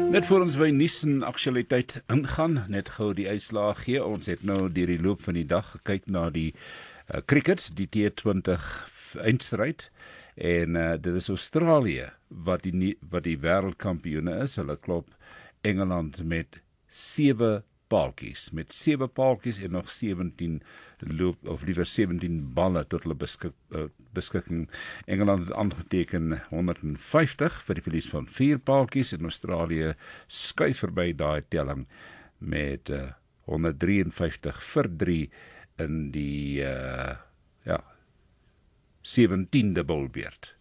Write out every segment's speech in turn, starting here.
Net voor ons by nuus en aktualiteit ingaan, net gou die uitslae gee. Ons het nou deur die loop van die dag gekyk na die cricket, die T20 eindstryd. En dit is Australië wat die wêreldkampioene is. Hulle klop Engeland met 7 paaltjies. Met 7 paaltjies en nog 17 balle tot hulle beskikking. Engeland het aangeteken 150 vir die verlies van 4 paaltjies en Australië skuif verby daai telling met 153 vir 3 in die 17de bolbeurt.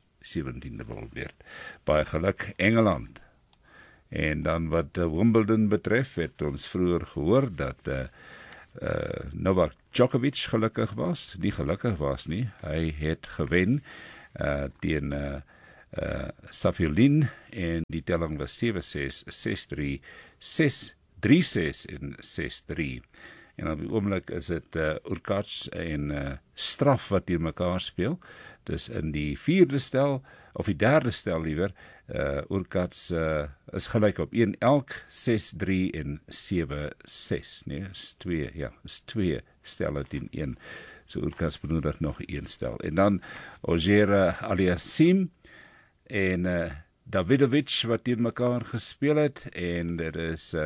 Baie geluk Engeland. En dan wat Wimbledon betref, het ons vroeër gehoor dat Novak Djokovic gelukkig was. Nie gelukkig was nie. Hy het gewen teen Safiullin en die telling was 7-6, 6-3, 6-3-6 en 6-3. En op die oomblik is dit Urkacz en Straf wat teen mekaar speel. Dus in die 4de stel, of die 3de stel liewer, Urkacz is gelyk op 1 elk, 6-3 en 7-6. Nee, is 2 stelle teen 1. So Urkacz benodig nog 1 stel. En dan Auger Aliassime en Davidovich wat teen mekaar gespeel het. En dit is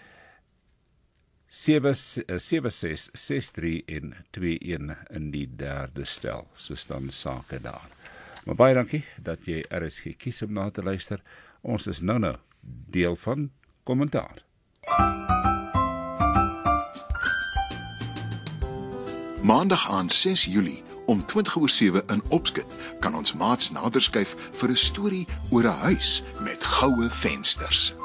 7-6, 6-3 en 2-1 in die 3de stel. So staan sake daar. Maar baie dankie dat jy RSG kies om na te luister. Ons is nou deel van Kommentaar. Maandag aan 6 Julie om 7:20 in Opskit kan ons maats nader skuif vir 'n storie oor 'n huis met goue vensters.